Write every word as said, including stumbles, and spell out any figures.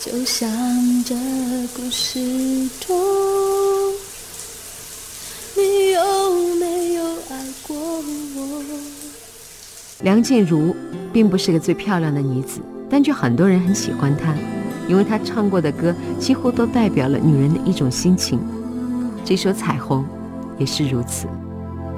就像这故事中，你有没有爱过我？ 梁静茹并不是个最漂亮的女子，但却很多人很喜欢她，因为她唱过的歌几乎都代表了女人的一种心情。这首《彩虹》也是如此。